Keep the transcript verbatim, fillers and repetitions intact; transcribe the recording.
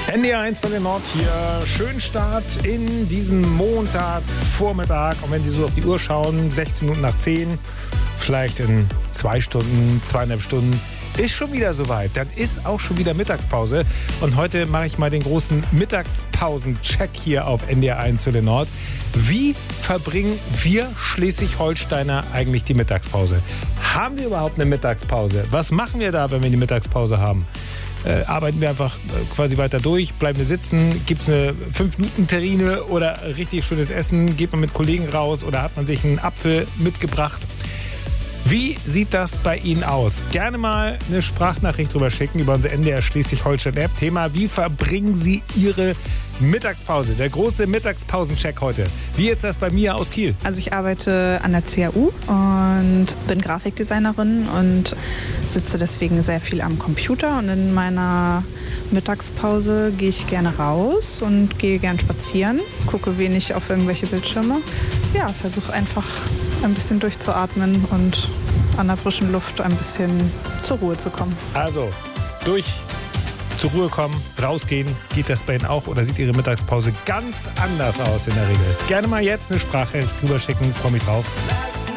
N D R eins von der Nord hier. Schönen Start in diesen Montagvormittag. Und wenn Sie so auf die Uhr schauen, sechzehn Minuten nach zehn, vielleicht in zwei Stunden, zweieinhalb Stunden, ist schon wieder soweit. Dann ist auch schon wieder Mittagspause. Und heute mache ich mal den großen Mittagspausen-Check hier auf N D R eins für den Nord. Wie verbringen wir Schleswig-Holsteiner eigentlich die Mittagspause? Haben wir überhaupt eine Mittagspause? Was machen wir da, wenn wir die Mittagspause haben? Äh, arbeiten wir einfach äh, quasi weiter durch, bleiben wir sitzen, gibt es eine fünf Minuten Terrine oder richtig schönes Essen, geht man mit Kollegen raus oder hat man sich einen Apfel mitgebracht? Wie sieht das bei Ihnen aus? Gerne mal eine Sprachnachricht drüber schicken über unsere N D R Schleswig-Holstein-App. Thema: Wie verbringen Sie Ihre Mittagspause? Der große Mittagspausencheck heute. Wie ist das bei Mia aus Kiel? Also ich arbeite an der C A U und bin Grafikdesignerin und sitze deswegen sehr viel am Computer. Und in meiner Mittagspause gehe ich gerne raus und gehe gern spazieren, gucke wenig auf irgendwelche Bildschirme. Ja, versuche einfach ein bisschen durchzuatmen und an der frischen Luft ein bisschen zur Ruhe zu kommen. Also, durch zur Ruhe kommen, rausgehen. Geht das bei Ihnen auch oder sieht Ihre Mittagspause ganz anders aus in der Regel? Gerne mal jetzt eine Sprache rüber schicken, freue mich drauf.